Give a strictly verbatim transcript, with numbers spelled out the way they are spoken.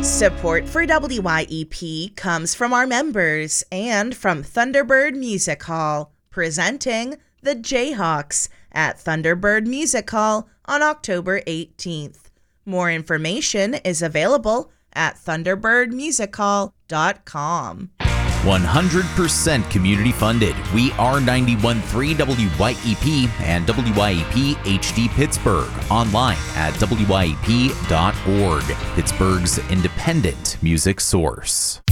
Support for W Y E P comes from our members and from Thunderbird Music Hall, presenting the Jayhawks at Thunderbird Music Hall on October eighteenth. More information is available at thunderbird music hall dot com. one hundred percent community funded. We are ninety-one point three W Y E P and W Y E P H D Pittsburgh. Online at W Y E P dot org. Pittsburgh's independent music source.